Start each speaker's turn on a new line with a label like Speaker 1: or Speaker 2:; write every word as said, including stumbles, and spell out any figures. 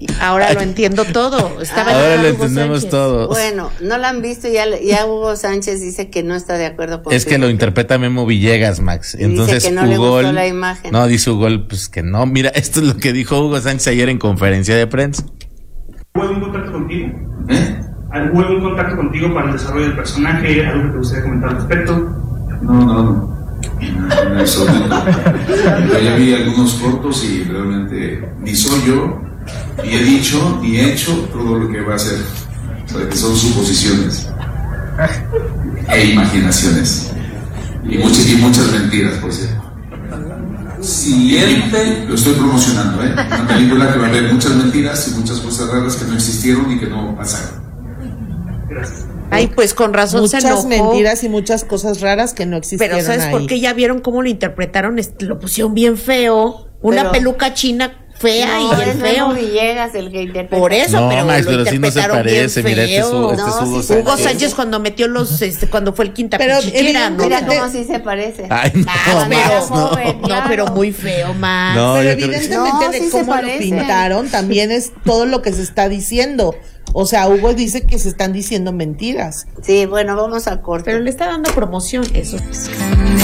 Speaker 1: Ahora lo entiendo todo. Estaba
Speaker 2: Ahora lo
Speaker 1: Hugo
Speaker 2: entendemos
Speaker 1: Sánchez.
Speaker 2: todo.
Speaker 3: Bueno, no la han visto, ya, ya Hugo Sánchez dice que no está de acuerdo con
Speaker 2: Es que lo interpreta Memo Villegas, Max.
Speaker 3: Dice
Speaker 2: Entonces,
Speaker 3: que no le
Speaker 2: Hugo,
Speaker 3: gustó la imagen.
Speaker 2: No, dice Hugo, pues que no. Mira, esto es lo que dijo Hugo Sánchez ayer en conferencia de prensa.
Speaker 4: ¿Hubo algún contacto contigo?
Speaker 5: ¿Eh?
Speaker 4: ¿Hubo algún contacto contigo para el desarrollo del personaje? ¿Algo que te gustaría comentar al respecto?
Speaker 5: No, no, no. En absoluto. Yo ya vi algunos cortos y realmente ni soy yo, ni he dicho, ni he hecho todo lo que va a hacer. O sea, que son suposiciones e imaginaciones. Y muchas, y muchas mentiras, por cierto. Siguiente. Lo estoy promocionando, ¿eh? Una película que va a haber muchas mentiras y muchas cosas raras que no existieron y que no pasaron.
Speaker 4: Gracias.
Speaker 1: Ay, pues con razón
Speaker 6: Muchas
Speaker 1: se enojó.
Speaker 6: mentiras y muchas cosas raras que no existieron.
Speaker 1: Pero ¿sabes
Speaker 6: ahí.
Speaker 1: por qué? Ya vieron cómo lo interpretaron, Este, lo pusieron bien feo, una
Speaker 3: Pero-
Speaker 1: peluca china fea
Speaker 3: No,
Speaker 1: y el
Speaker 3: es
Speaker 1: feo.
Speaker 3: Memo Villegas el que interpreta.
Speaker 1: Por eso,
Speaker 2: No,
Speaker 1: pero
Speaker 2: Max,
Speaker 1: lo
Speaker 2: pero sí no se
Speaker 1: interpretaron
Speaker 2: parece.
Speaker 1: bien
Speaker 2: Mira, este es,
Speaker 1: feo.
Speaker 2: Hugo- este es
Speaker 3: No,
Speaker 2: Hugo
Speaker 3: sí,
Speaker 2: Sánchez.
Speaker 1: Hugo Sánchez cuando metió los, este, cuando fue el quinta
Speaker 6: Pero
Speaker 1: pichichera, ¿no?
Speaker 3: Mira
Speaker 6: evidentemente-
Speaker 3: cómo sí se parece.
Speaker 2: Ay, no,
Speaker 1: Ah,
Speaker 2: Max,
Speaker 1: pero,
Speaker 2: no.
Speaker 3: joven,
Speaker 1: no,
Speaker 3: claro.
Speaker 1: pero muy feo, Max.
Speaker 2: No,
Speaker 6: Pero
Speaker 2: yo creo que-
Speaker 6: evidentemente
Speaker 3: No,
Speaker 6: de
Speaker 3: sí se
Speaker 6: cómo lo
Speaker 3: parecen.
Speaker 6: pintaron también es todo lo que se está diciendo. O sea, Hugo dice que se están diciendo mentiras.
Speaker 3: Sí, bueno, vamos a corte.
Speaker 1: Pero le está dando promoción, eso.